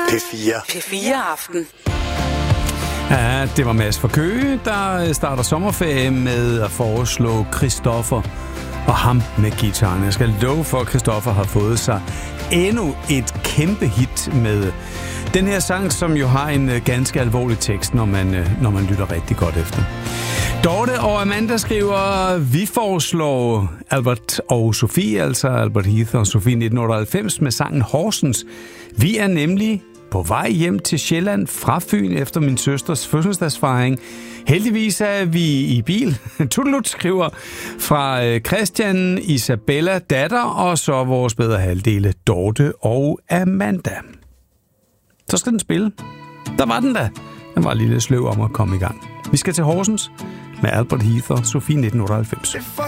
P4-aften. Ja, det var Mads fra Køge, der starter sommerferie med at foreslå Christoffer og ham med guitaren. Jeg skal love for, at Christoffer har fået sig endnu et kæmpe hit med den her sang, som jo har en ganske alvorlig tekst, når man lytter rigtig godt efter. Dorte og Amanda skriver, vi foreslår Albert og Sofie, altså Albert Heath og Sofie 1998 med sangen Horsens. Vi er nemlig på vej hjem til Sjælland fra Fyn efter min søsters fødselsdagsfejring. Heldigvis er vi i bil. Tudelut skriver fra Christian, Isabella, datter og så vores bedre halvdele Dorte og Amanda. Så skal den spille. Der var den da. Den var lidt sløv om at komme i gang. Vi skal til Horsens med Albert Heath og Sofie 1998.